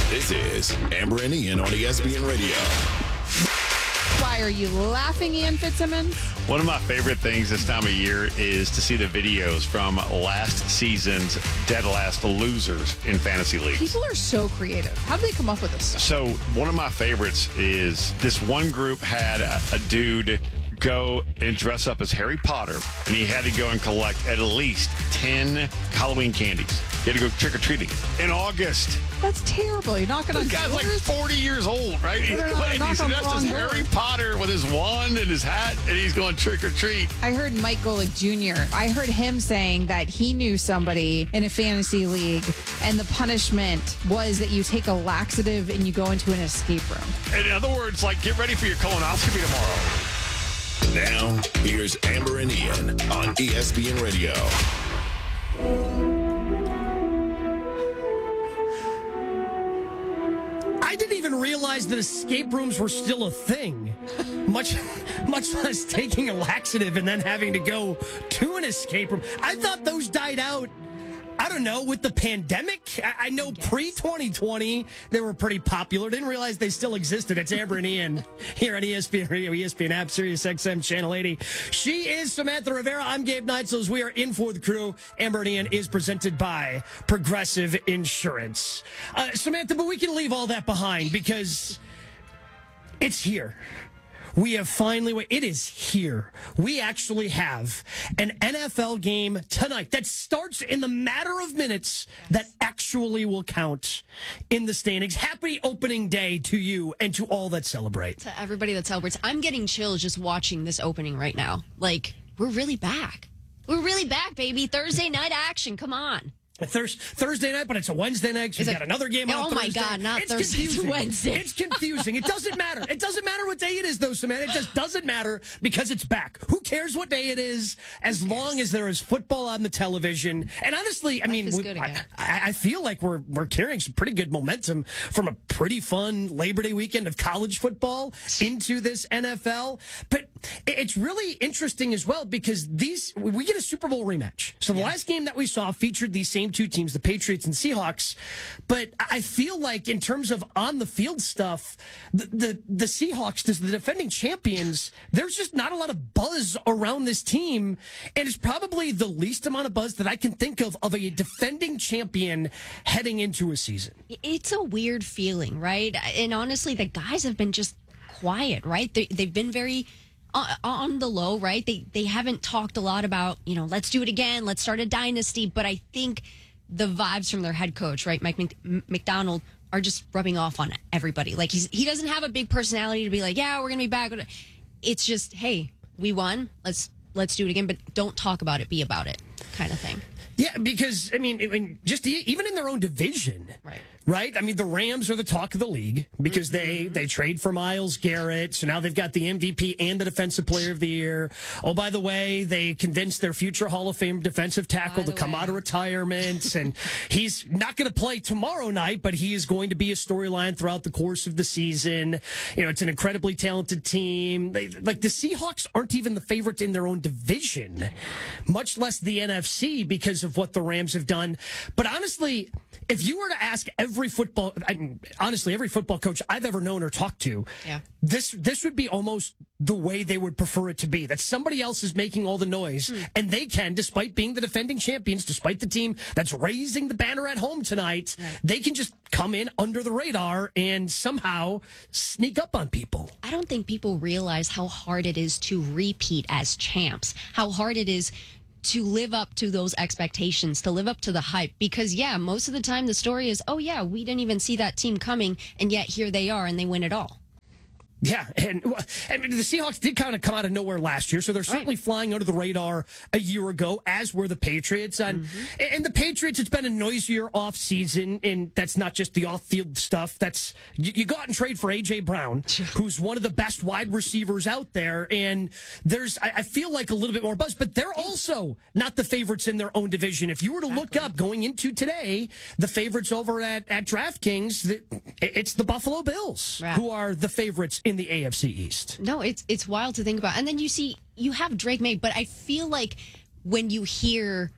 This is Amber and Ian on ESPN Radio. Why are you laughing, Ian Fitzsimmons? One of my favorite things this time of year is to see the videos from last season's dead last losers in fantasy leagues. People are so creative. How do they come up with this stuff? So one of my favorites is this one group had a dude go and dress up as Harry Potter, and he had to go and collect at least 10 Halloween candies. He had to go trick-or-treating in August. That's terrible. You're knocking on The guy's like doors? 40 years old, right? He's Knock on dressed as wrong Harry doors. Potter with his wand and his hat, and he's going trick-or-treat. I heard Mike Golick Jr. I heard him saying that he knew somebody in a fantasy league, and the punishment was that you take a laxative and you go into an escape room. In other words, like, get ready for your colonoscopy tomorrow. Now, here's Amber and Ian on ESPN Radio. I didn't even realize that escape rooms were still a thing, much less taking a laxative and then having to go to an escape room. I thought those died out, I don't know, with the pandemic. I know pre-2020 they were pretty popular. Didn't realize they still existed. It's Amber and Ian here on ESPN Radio, ESPN app, Sirius XM Channel 80. She is Samantha Rivera. I'm Gabe Neitzel. We are in for the crew. Amber and Ian is presented by Progressive Insurance. Samantha, but we can leave all that behind because it's here. We have finally, it is here. We actually have an NFL game tonight that starts in the matter of minutes that actually will count in the standings. Happy opening day to you and to all that celebrate. To everybody that celebrates. I'm getting chills just watching this opening right now. Like, we're really back. We're really back, baby. Thursday night action. Come on. Thursday night, but it's a Wednesday night. So we've got another game on Thursday. Oh, my God, not it's Thursday, it's confusing. Wednesday. It's confusing. It doesn't matter. It doesn't matter what day it is, though, Samantha. It just doesn't matter because it's back. Who cares what day it is as long as there is football on the television? And honestly, I mean, I feel like we're carrying some pretty good momentum from a pretty fun Labor Day weekend of college football into this NFL. But it's really interesting as well because we get a Super Bowl rematch. So the last game that we saw featured these same two teams, the Patriots and Seahawks. But I feel like in terms of on the field stuff, the Seahawks, the defending champions, there's just not a lot of buzz around this team. And it's probably the least amount of buzz that I can think of a defending champion heading into a season. It's a weird feeling, right? And honestly, the guys have been just quiet, right? They've been very on the low, right? They haven't talked a lot about, let's do it again, let's start a dynasty. But I think the vibes from their head coach, right, Mike McDonald, are just rubbing off on everybody. Like he doesn't have a big personality to be like, yeah, we're gonna be back. It's just, hey, we won. Let's do it again, but don't talk about it, be about it, kind of thing. Yeah, because I mean, just even in their own division, right? I mean, the Rams are the talk of the league because they trade for Myles Garrett, so now they've got the MVP and the Defensive Player of the Year. Oh, by the way, they convinced their future Hall of Fame defensive tackle to come out of retirement, and he's not going to play tomorrow night, but he is going to be a storyline throughout the course of the season. It's an incredibly talented team. The Seahawks aren't even the favorite in their own division, much less the NFC because of what the Rams have done. But honestly, if you were to ask every football coach I've ever known or talked to, this would be almost the way they would prefer it to be, that somebody else is making all the noise, and they can, despite being the defending champions, despite the team that's raising the banner at home tonight, they can just come in under the radar and somehow sneak up on people. I don't think people realize how hard it is to repeat as champs, how hard it is to live up to those expectations, to live up to the hype. Because, most of the time the story is, oh, yeah, we didn't even see that team coming, and yet here they are, and they win it all. Yeah, and I mean, the Seahawks did kind of come out of nowhere last year, so they're certainly flying under the radar a year ago, as were the Patriots. And the Patriots, it's been a noisier offseason, and that's not just the off-field stuff. That's you go out and trade for A.J. Brown, who's one of the best wide receivers out there, and I feel like a little bit more buzz, but they're also not the favorites in their own division. If you were to look up going into today, the favorites over at DraftKings, it's the Buffalo Bills who are the favorites in the AFC East. No, it's wild to think about. And then you have Drake May, but I feel like when you hear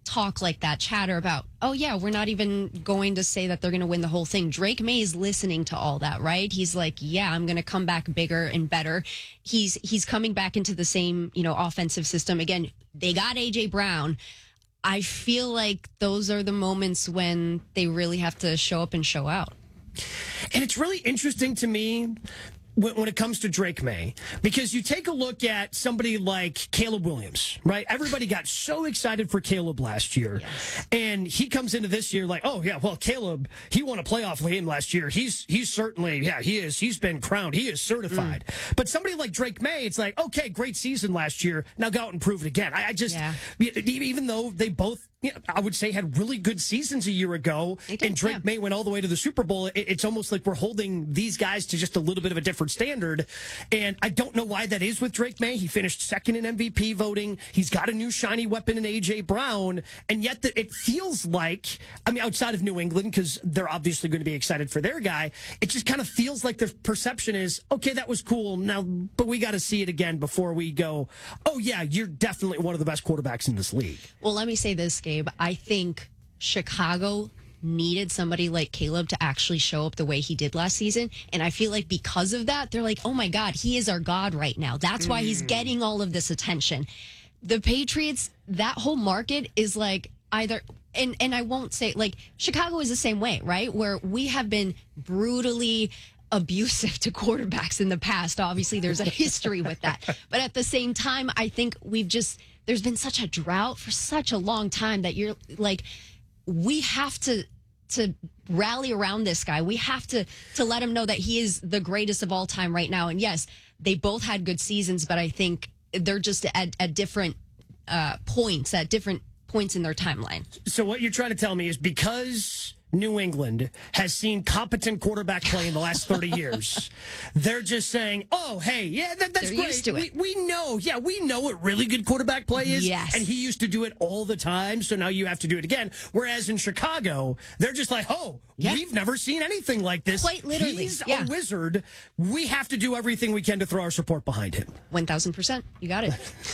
talk like that, chatter about, oh yeah, we're not even going to say that they're going to win the whole thing. Drake May is listening to all that, right? He's like, yeah, I'm going to come back bigger and better. He's coming back into the same, offensive system. Again, they got AJ Brown. I feel like those are the moments when they really have to show up and show out. And it's really interesting to me when it comes to Drake May, because you take a look at somebody like Caleb Williams, right? Everybody got so excited for Caleb last year. Yes. And he comes into this year like, oh, yeah, well, Caleb, he won a playoff game last year. He's certainly, he is. He's been crowned. He is certified. But somebody like Drake May, it's like, okay, great season last year. Now go out and prove it again. I just, even though they both, I would say, had really good seasons a year ago, and Drake May went all the way to the Super Bowl, it's almost like we're holding these guys to just a little bit of a different standard. And I don't know why that is with Drake May. He finished second in MVP voting. He's got a new shiny weapon in AJ Brown. And yet it feels like, outside of New England, because they're obviously going to be excited for their guy, it just kind of feels like the perception is, okay, that was cool now, but we got to see it again before we go, oh yeah, you're definitely one of the best quarterbacks in this league. Well, let me say this, Gabe. I think Chicago needed somebody like Caleb to actually show up the way he did last season. And I feel like because of that, they're like, oh my God, he is our God right now. That's why he's getting all of this attention. The Patriots, that whole market is like either, and I won't say, like, Chicago is the same way, right? Where we have been brutally abusive to quarterbacks in the past. Obviously, there's a history with that. But at the same time, I think there's been such a drought for such a long time that you're like, we have to rally around this guy. We have to let him know that he is the greatest of all time right now. And yes, they both had good seasons, but I think they're just at different points in their timeline. So what you're trying to tell me is because New England has seen competent quarterback play in the last 30 years. They're just saying, oh, hey, yeah, that's They're great. Used to it. We know what really good quarterback play is. Yes. And he used to do it all the time, so now you have to do it again. Whereas in Chicago, they're just like, oh, we've never seen anything like this. Quite literally. He's a wizard. We have to do everything we can to throw our support behind him. 1,000%. You got it.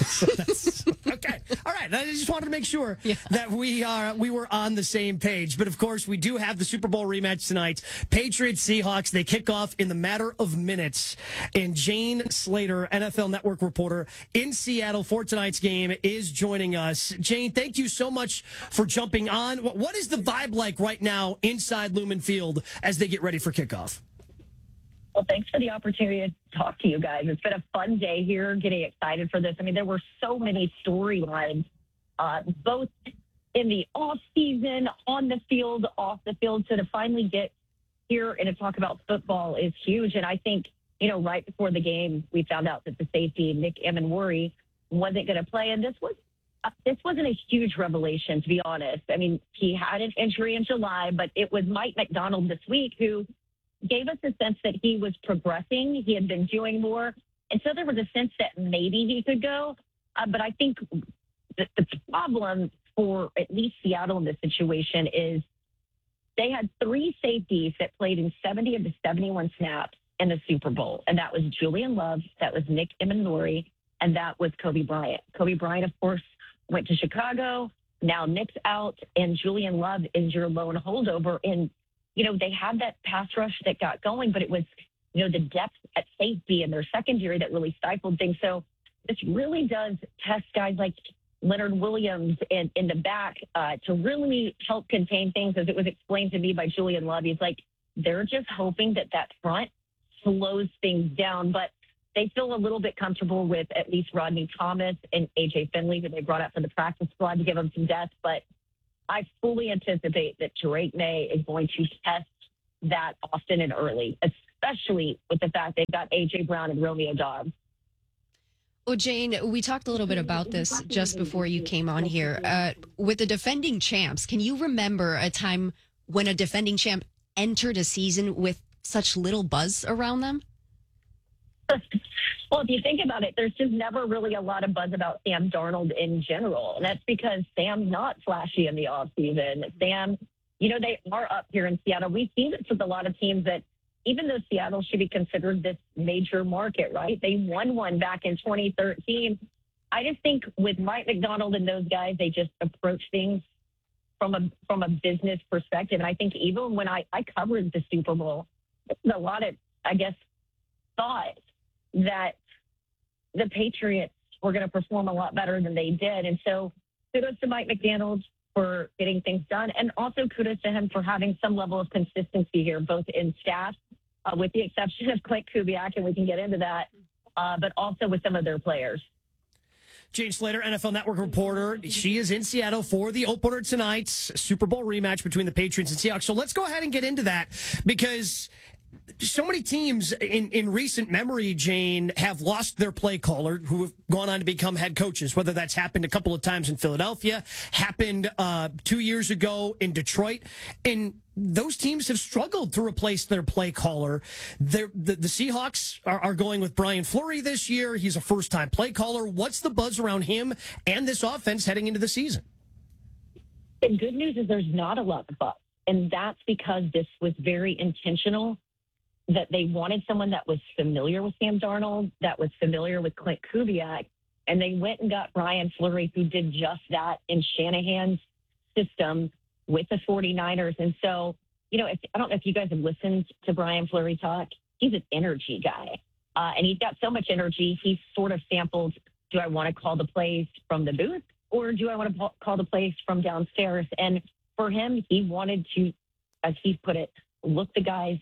Okay. All right. I just wanted to make sure that we were on the same page. But, of course, we do have the Super Bowl rematch tonight. Patriots Seahawks. They kick off in the matter of minutes. And Jane Slater, NFL Network reporter in Seattle for tonight's game, is joining us. Jane, thank you so much for jumping on. What is the vibe like right now inside Lumen Field as they get ready for kickoff? Well, thanks for the opportunity to talk to you guys. It's been a fun day here, getting excited for this. There were so many storylines, both in the off season, on the field, off the field. So to finally get here and to talk about football is huge. And I think, right before the game, we found out that the safety, Nick Emmanwori, wasn't going to play. And this wasn't a huge revelation, to be honest. He had an injury in July, but it was Mike McDonald this week who gave us a sense that he was progressing. He had been doing more. And so there was a sense that maybe he could go. But I think the problem for at least Seattle in this situation is they had three safeties that played in 70 of the 71 snaps in the Super Bowl. And that was Julian Love, that was Nick Emmanwori, and that was Kobe Bryant. Kobe Bryant, of course, went to Chicago. Now Nick's out, and Julian Love is your lone holdover. And they had that pass rush that got going, but it was, the depth at safety and their secondary that really stifled things. So this really does test guys like Leonard Williams in the back to really help contain things. As it was explained to me by Julian Love, he's like, they're just hoping that front slows things down. But they feel a little bit comfortable with at least Rodney Thomas and A.J. Finley, who they brought up for the practice squad to give them some depth. But I fully anticipate that Drake May is going to test that often and early, especially with the fact they've got A.J. Brown and Romeo Doubs. Well, Jane, we talked a little bit about this just before you came on here. With the defending champs, can you remember a time when a defending champ entered a season with such little buzz around them? Well, if you think about it, there's just never really a lot of buzz about Sam Darnold in general. And that's because Sam's not flashy in the offseason. Sam, they are up here in Seattle. We've seen this with a lot of teams that, even though Seattle should be considered this major market, right? They won one back in 2013. I just think with Mike McDonald and those guys, they just approach things from a business perspective. And I think even when I covered the Super Bowl, a lot of, I guess, thought that the Patriots were going to perform a lot better than they did. And so kudos to Mike McDonald for getting things done. And also kudos to him for having some level of consistency here, both in staff, with the exception of Clint Kubiak, and we can get into that, but also with some of their players. Jane Slater, NFL Network reporter. She is in Seattle for the opener tonight, Super Bowl rematch between the Patriots and Seahawks. So let's go ahead and get into that, because so many teams in recent memory, Jane, have lost their play caller who have gone on to become head coaches, whether that's happened a couple of times in Philadelphia, happened 2 years ago in Detroit. And those teams have struggled to replace their play caller. The Seahawks are going with Brian Fleury this year. He's a first-time play caller. What's the buzz around him and this offense heading into the season? The good news is there's not a lot of buzz, and that's because this was very intentional, that they wanted someone that was familiar with Sam Darnold, that was familiar with Clint Kubiak, and they went and got Brian Fleury, who did just that in Shanahan's system with the 49ers. And so, I don't know if you guys have listened to Brian Fleury talk. He's an energy guy, and he's got so much energy. He's sort of sampled, do I want to call the plays from the booth, or do I want to call the plays from downstairs? And for him, he wanted to, as he put it, look the guys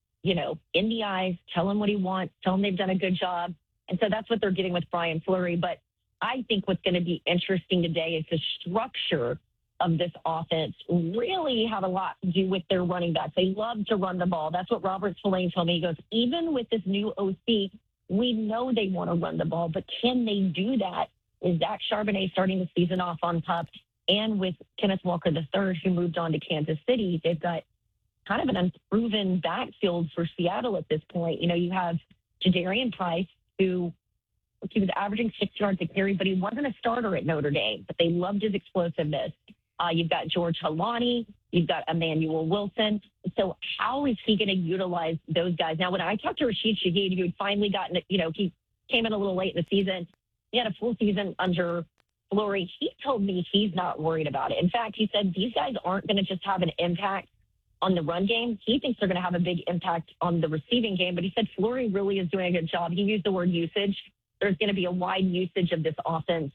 in the eyes, tell him what he wants, tell him they've done a good job. And so that's what they're getting with Brian Fleury. But I think what's going to be interesting today is the structure of this offense really have a lot to do with their running backs. They love to run the ball. That's what Robert Spillane told me. He goes, even with this new OC, we know they want to run the ball, but can they do that? Is Zach Charbonnet starting the season off on top? And with Kenneth Walker III, who moved on to Kansas City, they've got kind of an unproven backfield for Seattle at this point. You have Jadarian Price, who he was averaging 6 yards a carry, but he wasn't a starter at Notre Dame, but they loved his explosiveness. You've got George Halani. You've got Emmanuel Wilson. So how is he going to utilize those guys? Now, when I talked to Rashid Shaheed, who had finally gotten, he came in a little late in the season. He had a full season under Fleury. He told me he's not worried about it. In fact, he said these guys aren't going to just have an impact on the run game. He thinks they're going to have a big impact on the receiving game, but he said Fleury really is doing a good job. He used the word usage. There's going to be a wide usage of this offense.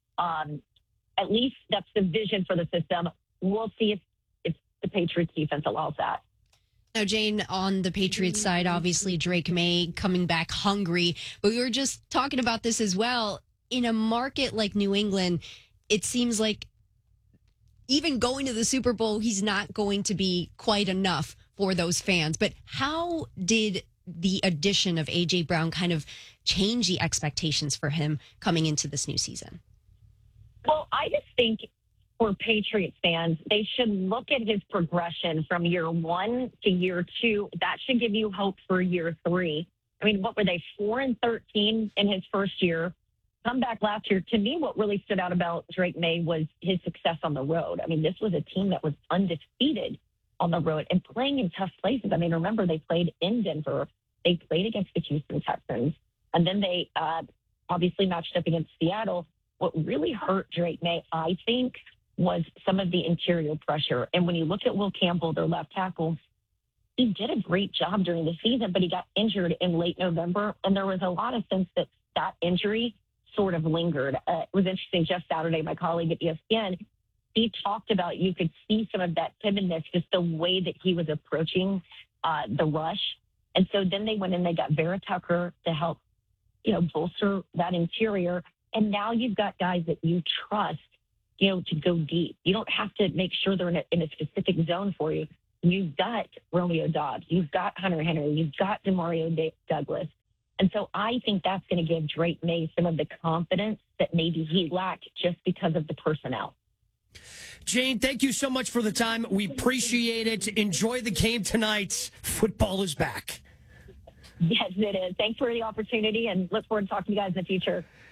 At least that's the vision for the system. We'll see if the Patriots defense allows that. Now, Jane, on the Patriots side, obviously Drake May coming back hungry, but we were just talking about this as well. In a market like New England, it seems like even going to the Super Bowl, he's not going to be quite enough for those fans. But how did the addition of A.J. Brown kind of change the expectations for him coming into this new season? Well, I just think for Patriots fans, they should look at his progression from year 1 to year 2. That should give you hope for year 3. I mean, what were they, 4-13 in his first year? Come back last year. To me, what really stood out about Drake May was his success on the road. I mean, this was a team that was undefeated on the road and playing in tough places. I mean, remember, they played in Denver. They played against the Houston Texans. And then they obviously matched up against Seattle. What really hurt Drake May, I think, was some of the interior pressure. And when you look at Will Campbell, their left tackle, he did a great job during the season, but he got injured in late November. And there was a lot of sense that that injury sort of lingered. It was interesting. Jeff Saturday, my colleague at ESPN, he talked about, you could see some of that timidness, just the way that he was approaching the rush. And so then they went in, they got Vera Tucker to help, bolster that interior. And now you've got guys that you trust, to go deep. You don't have to make sure they're in a specific zone for you. You've got Romeo Doubs. You've got Hunter Henry. You've got Demario Douglas. And so I think that's going to give Drake May some of the confidence that maybe he lacked just because of the personnel. Jane, thank you so much for the time. We appreciate it. Enjoy the game tonight. Football is back. Yes, it is. Thanks for the opportunity, and look forward to talking to you guys in the future.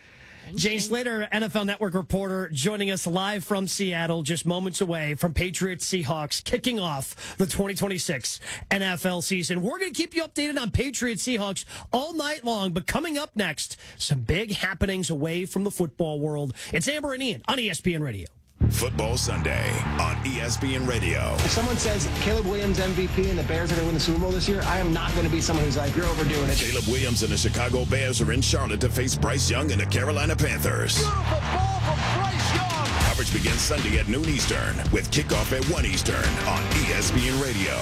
Jay Slater, NFL Network reporter, joining us live from Seattle, just moments away from Patriots Seahawks kicking off the 2026 NFL season. We're going to keep you updated on Patriots Seahawks all night long, but coming up next, some big happenings away from the football world. It's Amber and Ian on ESPN Radio. Football Sunday on ESPN Radio. If someone says Caleb Williams MVP and the Bears are going to win the Super Bowl this year, I am not going to be someone who's like, you're overdoing it. Caleb Williams and the Chicago Bears are in Charlotte to face Bryce Young and the Carolina Panthers. Beautiful ball from Bryce Young. Coverage begins Sunday at noon Eastern with kickoff at 1 Eastern on ESPN Radio.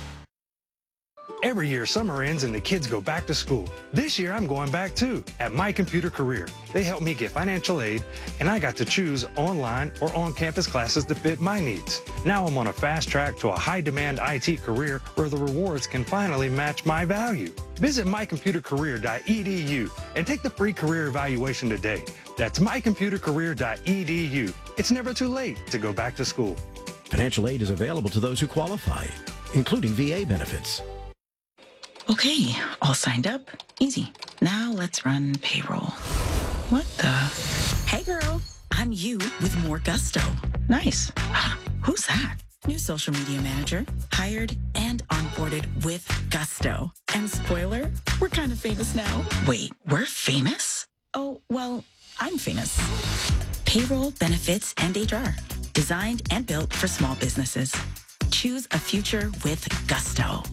Every year, summer ends and the kids go back to school. This year, I'm going back too at My Computer Career. They helped me get financial aid, and I got to choose online or on-campus classes that fit my needs. Now I'm on a fast track to a high-demand IT career where the rewards can finally match my value. Visit mycomputercareer.edu and take the free career evaluation today. That's mycomputercareer.edu. It's never too late to go back to school. Financial aid is available to those who qualify, including VA benefits. Okay, all signed up. Easy. Now let's run payroll. What the? Hey girl, I'm you with more gusto. Nice. Who's that? New social media manager, hired and onboarded with gusto. And spoiler, we're kind of famous now. Wait, we're famous? Oh, well, I'm famous. Payroll, benefits, and HR. Designed and built for small businesses. Choose a future with gusto.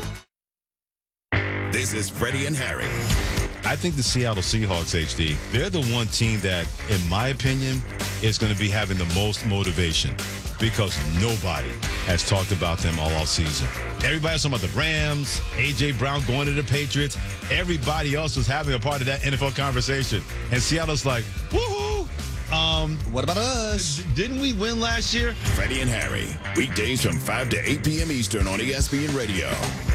This is Freddie and Harry. I think the Seattle Seahawks, HD, they're the one team that, in my opinion, is going to be having the most motivation because nobody has talked about them all season. Everybody's talking about the Rams, A.J. Brown going to the Patriots. Everybody else was having a part of that NFL conversation. And Seattle's like, woohoo! What about us? Didn't we win last year? Freddie and Harry, weekdays from 5 to 8 p.m. Eastern on ESPN Radio.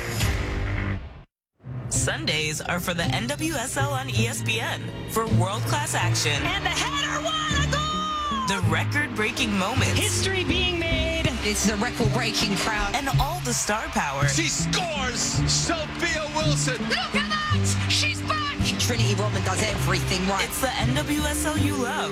Sundays are for the NWSL on ESPN for world-class action. And the header won a goal! The record-breaking moments. History being made. It's the record-breaking crowd. And all the star power. She scores! Sophia Wilson! Look at that! She's back! Trinity Rodman does everything right. It's the NWSL you love.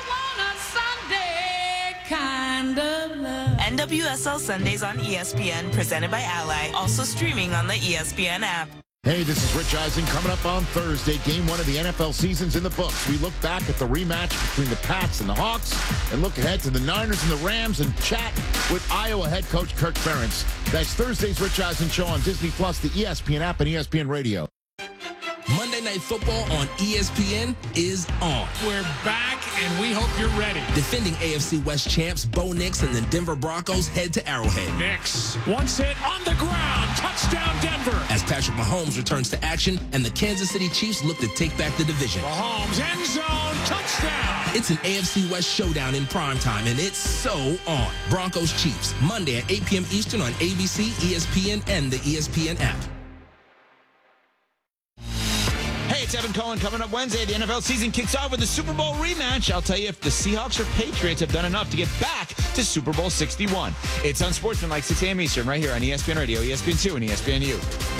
I want a Sunday kind of love. NWSL Sundays on ESPN, presented by Ally. Also streaming on the ESPN app. Hey, this is Rich Eisen. Coming up on Thursday, game 1 of the NFL season's in the books. We look back at the rematch between the Pats and the Hawks and look ahead to the Niners and the Rams and chat with Iowa head coach Kirk Ferentz. That's Thursday's Rich Eisen show on Disney+, the ESPN app, and ESPN Radio. Monday Night Football on ESPN is on. We're back, and we hope you're ready. Defending AFC West champs Bo Nix and the Denver Broncos head to Arrowhead. Nix, once hit on the ground, touchdown Denver. As Patrick Mahomes returns to action and the Kansas City Chiefs look to take back the division. Mahomes, end zone, touchdown. It's an AFC West showdown in primetime, and it's so on. Broncos Chiefs, Monday at 8 p.m. Eastern on ABC, ESPN, and the ESPN app. Hey, it's Evan Cohen. Coming up Wednesday, the NFL season kicks off with the Super Bowl rematch. I'll tell you if the Seahawks or Patriots have done enough to get back to Super Bowl 61. It's Unsportsmanlike 6 a.m. Eastern right here on ESPN Radio, ESPN2, and ESPNU.